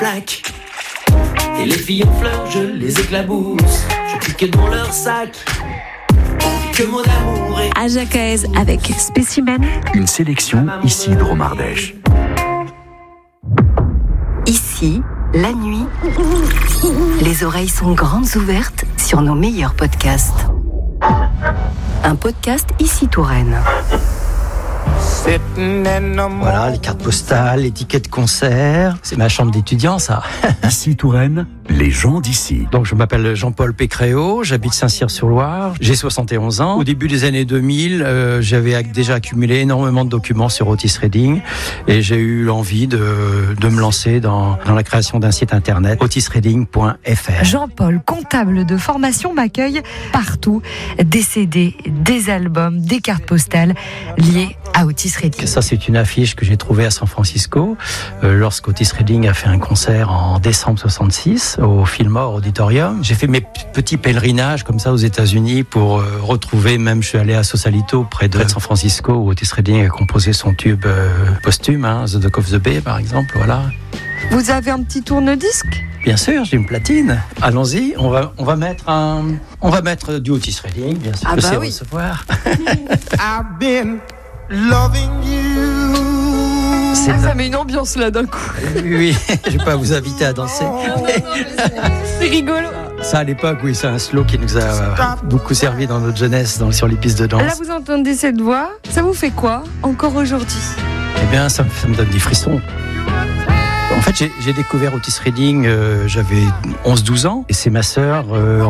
plaque. Et les filles en fleurs, je les éclabousse. Je pique dans leur sac. Que mon amour est Ajacaez avec Spécimen. Une sélection ici de Romardèche. Ici, la nuit, les oreilles sont grandes ouvertes sur nos meilleurs podcasts. Un podcast Ici Touraine. Voilà, les cartes postales, les tickets de concert. C'est ma chambre d'étudiant, ça. Ici Touraine, les gens d'ici. Donc, je m'appelle Jean-Paul Pécréau, j'habite Saint-Cyr-sur-Loire, j'ai 71 ans. Au début des années 2000, j'avais déjà accumulé énormément de documents sur Otis Redding et j'ai eu l'envie de me lancer dans la création d'un site internet, otisredding.fr. Jean-Paul, comptable de formation, m'accueille partout. Des CD, des albums, des cartes postales liées à Otis Redding. Ça, c'est une affiche que j'ai trouvée à San Francisco lorsqu'Otis Redding a fait un concert en décembre 66 au Fillmore Auditorium. J'ai fait mes petits pèlerinages comme ça aux États-Unis pour retrouver, même je suis allé à Sausalito près de San Francisco où Otis Redding a composé son tube posthume, The Dock of the Bay par exemple, voilà. Vous avez un petit tourne-disque ? Bien sûr, j'ai une platine. Allons-y, on va mettre du Otis Redding, bien sûr. Ah bah oui. Recevoir. I've been loving you. Ça met une ambiance là d'un coup. Oui, je vais pas vous inviter à danser. C'est rigolo. Ça, à l'époque, oui, c'est un slow qui nous a beaucoup servi dans notre jeunesse, sur les pistes de danse. Là, vous entendez cette voix, ça vous fait quoi encore aujourd'hui ? Eh bien, ça me donne des frissons. En fait, j'ai découvert Otis Redding, j'avais 11-12 ans, et c'est ma sœur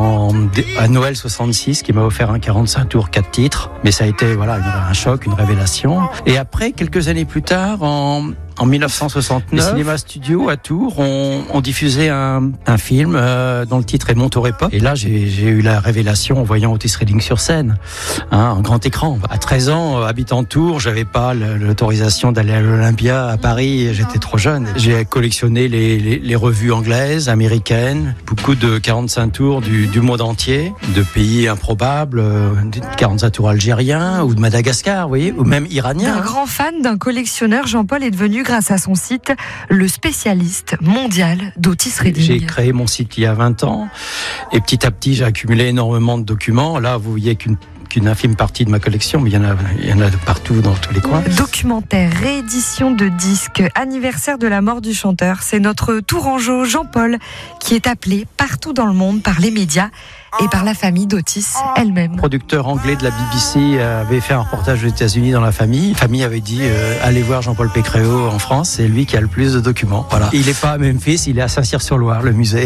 à Noël 66 qui m'a offert un 45 tours 4 titres. Mais ça a été un choc, une révélation. Et après, quelques années plus tard, en 1969, le Cinéma Studio à Tours ont diffusé un film dont le titre est Monterey Pop. Et là, j'ai eu la révélation en voyant Otis Redding sur scène, en grand écran. À 13 ans, habitant Tours, j'avais pas l'autorisation d'aller à l'Olympia à Paris. J'étais trop jeune. J'ai collectionné les revues anglaises, américaines, beaucoup de 45 tours du monde entier, de pays improbables, 45 tours algériens ou de Madagascar, vous voyez, ou même iraniens. Un grand fan d'un collectionneur, Jean-Paul est devenu, grâce à son site, le spécialiste mondial d'Otis Redding. J'ai créé mon site il y a 20 ans et petit à petit j'ai accumulé énormément de documents. Là, vous voyez qu'une infime partie de ma collection, mais il y en a de partout dans tous les coins. Documentaire, réédition de disques, anniversaire de la mort du chanteur. C'est notre tourangeau Jean-Paul qui est appelé partout dans le monde par les médias et par la famille d'Otis elle-même. Le producteur anglais de la BBC avait fait un reportage aux États-Unis dans la famille. La famille avait dit allez voir Jean-Paul Pécréau en France, c'est lui qui a le plus de documents. Voilà. Il n'est pas à Memphis, il est à Saint-Cyr-sur-Loire, le musée.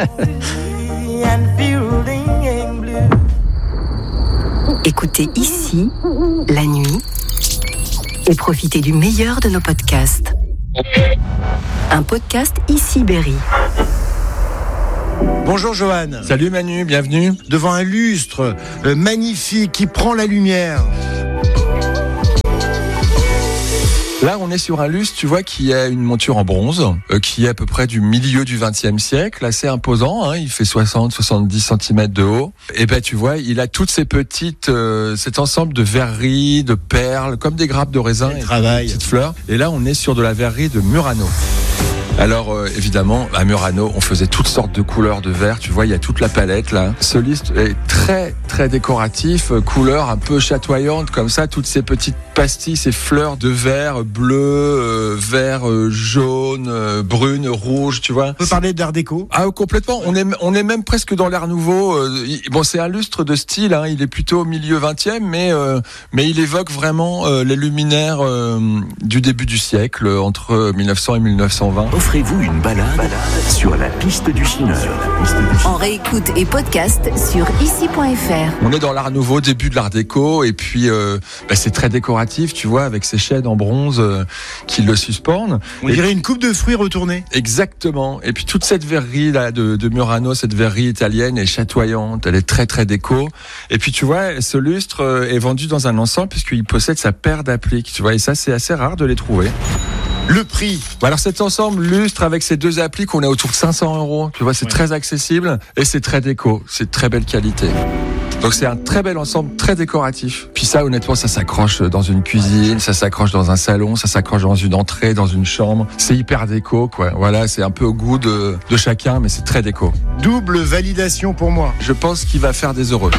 Écoutez ici, la nuit, et profitez du meilleur de nos podcasts. Un podcast Ici Berry. Bonjour Johan. Salut Manu, bienvenue. Devant un lustre magnifique qui prend la lumière. Là, on est sur un lustre, tu vois, qui a une monture en bronze, qui est à peu près du milieu du XXe siècle, assez imposant, il fait 60-70 cm de haut. Et ben, tu vois, il a toutes ces cet ensemble de verreries, de perles, comme des grappes de raisin, et des petites fleurs. Et là, on est sur de la verrerie de Murano. Alors évidemment, à Murano, on faisait toutes sortes de couleurs de verre. Tu vois, il y a toute la palette là. Ce lustre est très très décoratif, couleurs un peu chatoyantes comme ça. Toutes ces petites pastilles, ces fleurs de verre bleu, vert, jaune, brune, rouge. Tu vois. On peut parler d'art déco. Ah complètement. On est même presque dans l'art nouveau. Bon, c'est un lustre de style. Il est plutôt au milieu 20e, mais il évoque vraiment les luminaires du début du siècle, entre 1900 et 1920. Offrez-vous une balade sur la piste du Chineur. En réécoute et podcast sur ici.fr. On est dans l'art nouveau, début de l'art déco, et puis c'est très décoratif, tu vois, avec ces chaînes en bronze qui le suspendent. On dirait une coupe de fruits retournée. Exactement. Et puis toute cette verrerie là de Murano, cette verrerie italienne est chatoyante, elle est très très déco. Et puis tu vois, ce lustre est vendu dans un ensemble puisqu'il possède sa paire d'appliques, tu vois, et ça c'est assez rare de les trouver. Le prix. Alors cet ensemble lustre avec ces deux appliques, on est autour de 500 €. Tu vois, c'est très accessible et c'est très déco. C'est de très belle qualité. Donc c'est un très bel ensemble, très décoratif. Puis ça, honnêtement, ça s'accroche dans une cuisine, ça s'accroche dans un salon, ça s'accroche dans une entrée, dans une chambre. C'est hyper déco, quoi. Voilà, c'est un peu au goût de chacun, mais c'est très déco. Double validation pour moi. Je pense qu'il va faire des heureux.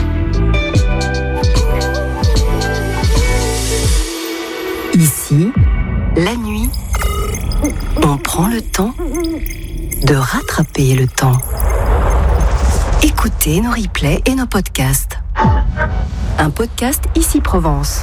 Ici, la nuit, on prend le temps de rattraper le temps. Écoutez nos replays et nos podcasts. Un podcast Ici Provence.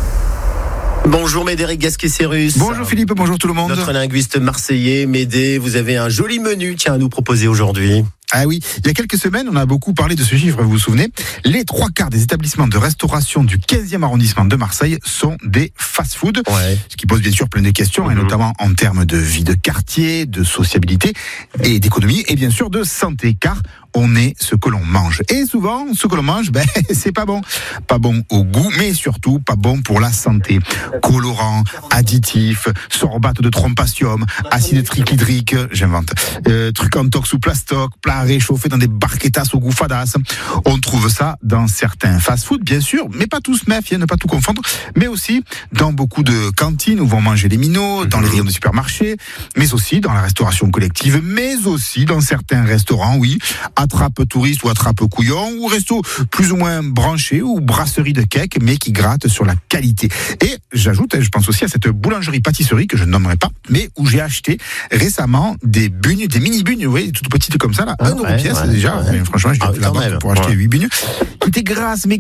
Bonjour Médéric Gasquet-Cérus. Bonjour Philippe, bonjour tout le monde. Notre linguiste marseillais, Médé, vous avez un joli menu à nous proposer aujourd'hui. Ah oui, il y a quelques semaines, on a beaucoup parlé de ce chiffre, vous vous souvenez. Les 3/4 des établissements de restauration du 15e arrondissement de Marseille sont des fast-food. Ouais. Ce qui pose bien sûr plein de questions, et notamment en termes de vie de quartier, de sociabilité et d'économie, et bien sûr de santé, car on est ce que l'on mange. Et souvent, ce que l'on mange, c'est pas bon. Pas bon au goût, mais surtout pas bon pour la santé. Colorants, additifs, sorbate de trompasium, acide triclydrique, j'invente, trucs en tox ou plastoc, plats réchauffés dans des barquetas au goût fadas. On trouve ça dans certains fast-food, bien sûr, mais pas tous, ne pas tout confondre, mais aussi dans beaucoup de cantines où vont manger les minots, dans les rayons de supermarchés, mais aussi dans la restauration collective, mais aussi dans certains restaurants, oui, attrape touriste ou attrape couillon, ou resto plus ou moins branché, ou brasserie de cake, mais qui gratte sur la qualité. Et j'ajoute, je pense aussi à cette boulangerie-pâtisserie que je ne nommerai pas, mais où j'ai acheté récemment des bugnes, des mini-bugnes, vous voyez, toutes petites comme ça, là, 1 euro pièce déjà, mais franchement, je dis la banque pour acheter 8 bugnes, qui étaient grasses, mais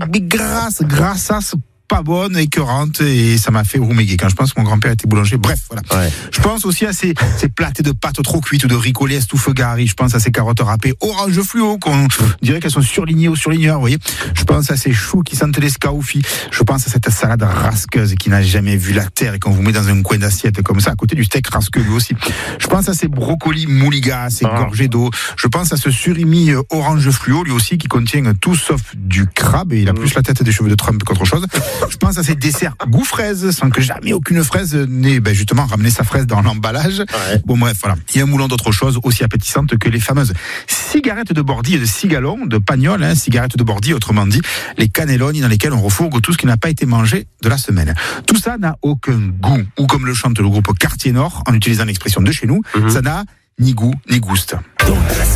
grasses, pas bonne, écœurante, et ça m'a fait rouméguer quand je pense que mon grand-père était boulanger. Bref, voilà. Ouais. Je pense aussi à ces platés de pâtes trop cuites ou de ricolés estouffe-gari. Je pense à ces carottes râpées orange fluo qu'on dirait qu'elles sont surlignées ou surligneurs, vous voyez. Je pense à ces choux qui sentent les scaufis. Je pense à cette salade rasqueuse qui n'a jamais vu la terre et qu'on vous met dans un coin d'assiette comme ça, à côté du steak rasqueux lui aussi. Je pense à ces brocolis mouligas, ces gorgées d'eau. Je pense à ce surimi orange fluo, lui aussi, qui contient tout sauf du crabe, et il a plus la tête des cheveux de Trump qu'autre chose. Je pense à ces desserts goût fraise, sans que jamais aucune fraise n'ait justement ramené sa fraise dans l'emballage. Ouais. Bon bref, voilà. Il y a un moulin d'autres choses aussi appétissantes que les fameuses cigarettes de Bordy et de cigalon, de Pagnol, cigarettes de Bordy, autrement dit, les cannelloni dans lesquels on refourgue tout ce qui n'a pas été mangé de la semaine. Tout ça n'a aucun goût, ou comme le chante le groupe Quartier Nord, en utilisant l'expression de chez nous, ça n'a ni goût ni gouste.